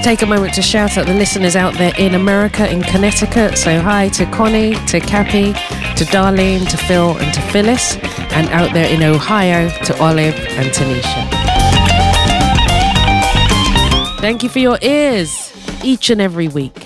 take a moment to shout out the listeners out there in America, in Connecticut. So hi to Connie, to Cappy, to Darlene, to Phil and to Phyllis. And out there in Ohio to Olive and Tanisha. Thank you for your ears each and every week.